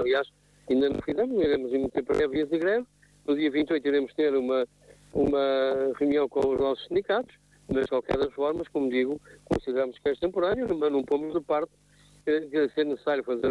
aliás, ainda não fizemos, iremos muito para vias de greve. No dia 28 iremos ter uma reunião com os nossos sindicatos, mas de qualquer das formas, como digo, consideramos que é temporário, mas não pomos de parte que se é necessário fazer